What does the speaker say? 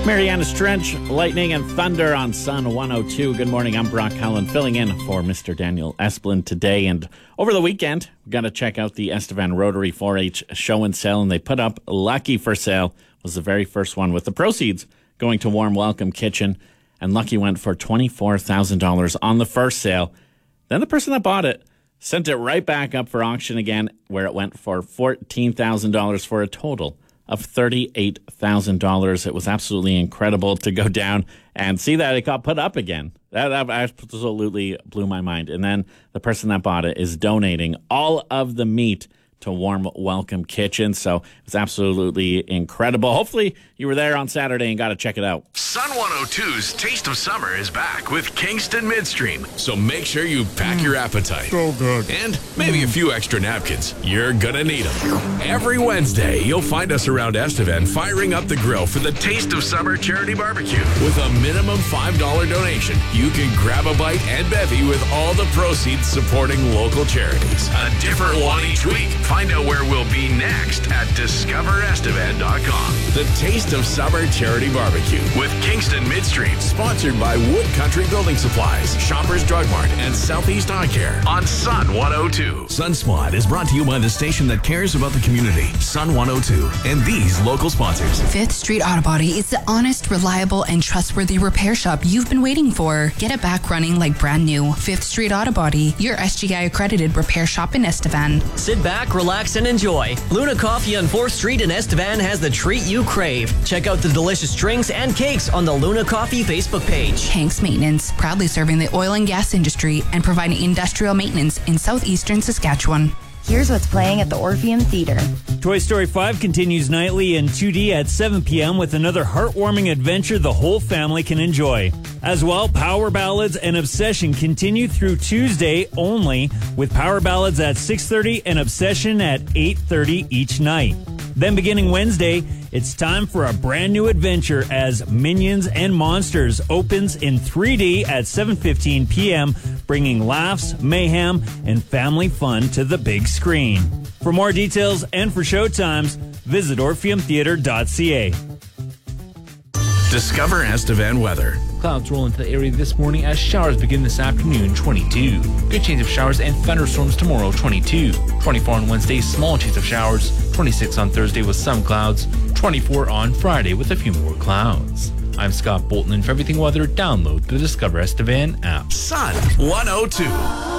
Mariana's Trench, lightning and thunder on Sun 102. Good morning, I'm Brock Cullen, filling in for Mr. Daniel Esplin today. And over the weekend, we got to check out the Estevan Rotary 4-H show and sale. And they put up Lucky for Sale, was the very first one, with the proceeds going to Warm Welcome Kitchen. And Lucky went for $24,000 on the first sale. Then the person that bought it sent it right back up for auction again, where it went for $14,000 for a total of $38,000. It was absolutely incredible to go down and see that it got put up again. That absolutely blew my mind. And then the person that bought it is donating all of the meat to Warm Welcome Kitchen. So it was absolutely incredible. Hopefully you were there on Saturday and got to check it out. Sun 102's Taste of Summer is back with Kingston Midstream. So make sure you pack your appetite. So good. And maybe a few extra napkins. You're gonna need them. Every Wednesday, you'll find us around Estevan firing up the grill for the Taste of Summer charity barbecue. With a minimum $5 donation, you can grab a bite and bevy with all the proceeds supporting local charities. A different one each week. Find out where we'll be next at discoverestevan.com. The Taste of Summer Charity Barbecue with Kingston Midstream, sponsored by Wood Country Building Supplies, Shoppers Drug Mart, and Southeast Eye Care on Sun 102. Sunspot is brought to you by the station that cares about the community, Sun 102, and these local sponsors. 5th Street Auto Body is the honest, reliable, and trustworthy repair shop you've been waiting for. Get it back running like brand new. 5th Street Auto Body, your SGI accredited repair shop in Estevan. Sit back, relax, and enjoy. Luna Coffee on 4th Street in Estevan has the treat you crave. Check out the delicious drinks and cakes on the Luna Coffee Facebook page. Hanks Maintenance, proudly serving the oil and gas industry and providing industrial maintenance in southeastern Saskatchewan. Here's what's playing at the Orpheum Theatre. Toy Story 5 continues nightly in 2D at 7 p.m. with another heartwarming adventure the whole family can enjoy. As well, Power Ballads and Obsession continue through Tuesday only, with Power Ballads at 6:30 and Obsession at 8:30 each night. Then beginning Wednesday, it's time for a brand new adventure as Minions and Monsters opens in 3D at 7:15 p.m., bringing laughs, mayhem, and family fun to the big screen. For more details and for showtimes, visit orpheumtheater.ca. Discover Estevan weather. Clouds roll into the area this morning as showers begin this afternoon, 22. Good chance of showers and thunderstorms tomorrow, 22. 24 on Wednesday, small chance of showers. 26 on Thursday with some clouds. 24 on Friday with a few more clouds. I'm Scott Bolton, and for everything weather, download the Discover Estevan app. Sun 102.